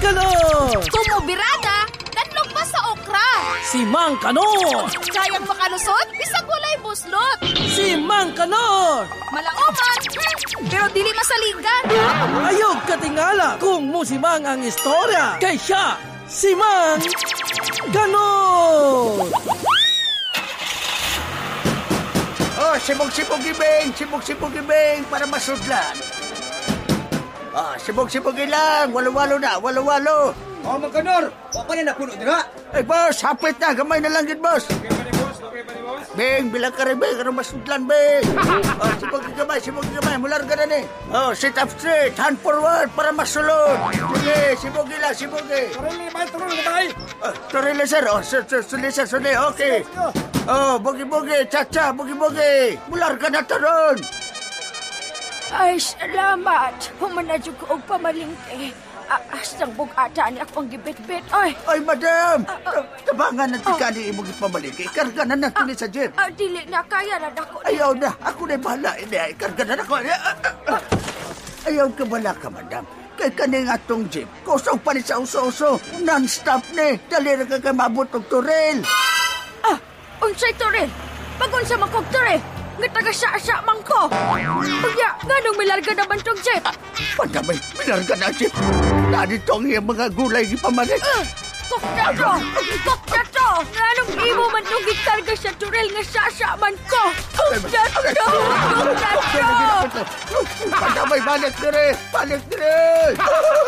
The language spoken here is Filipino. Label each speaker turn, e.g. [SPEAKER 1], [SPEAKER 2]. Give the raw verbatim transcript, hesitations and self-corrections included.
[SPEAKER 1] Kanor!
[SPEAKER 2] Tumubirada, kanlog pa sa okra.
[SPEAKER 1] Si Mang Kanor!
[SPEAKER 2] Kayang makalusot, bisag walay buslot.
[SPEAKER 1] Si Mang Kanor!
[SPEAKER 2] Malaoman, hmm, pero dili masaligan.
[SPEAKER 1] Ayog katingala kung musimang ang istorya. Kay siya, si Mang Kanor!
[SPEAKER 3] Oh, sibog-sibog ibeng, sibog-sibog ibeng para masudlan. Ah, sibog-sibog lang, walo-walo na, walo-walo.
[SPEAKER 4] Oh, Mang Kanor, wa pa na napuno dira.
[SPEAKER 3] Ay, boss, hapit na, gamay na lang yun, boss.
[SPEAKER 4] Okay pa ni boss, okay pa ni boss.
[SPEAKER 3] Beng, bilang ka rin, beng, karong masudlan, beng. Oh, sibog yung gamay, sibog yung gamay, mular ka na ni. Oh, sit up straight, hand forward para masulod. Sige, sibog lang, sibog eh.
[SPEAKER 4] Karili, bay, turun na tayo.
[SPEAKER 3] Oh, sorry, sir, oh, su- su- suli, sir, suli, okay. Oh, bugi-bugi, cha-cha, bugi-bugi. Mular ka na taron.
[SPEAKER 2] Ay, salamat. Humanadyo ko og pamalingke. Aas ng bugata ni akong gibit-bit. Ay,
[SPEAKER 3] Ay, madam! Ta- Tabangan ng tikani imong ipabalik. Ikarga na natin ni sa jeep.
[SPEAKER 2] ah, dili na kaya na dako.
[SPEAKER 3] Ayaw na. Ako na bahala. Hindi, ikarga na ako. Ayaw ka bala ka, madam. Kay kaning atong jeep. Kusog pa ni sa uso-uso. Non-stop ni. Dali na ka ka mabot og turel.
[SPEAKER 2] Ah, unsay turil? Bagon sa makog turil. Nga taga siya-siya man ko. Kaya, ganong milarga naman tong jeep.
[SPEAKER 3] Madamay, minarga na jeep. Narito ang iyang mga gulay ni pamalit.
[SPEAKER 2] Uh, Kokta to! Kokta to! Ganong imo man tong gitarga sa turil nga siya-siya man ko. Kokta to! Kokta to!
[SPEAKER 3] Madamay, balik dire! Balik dire!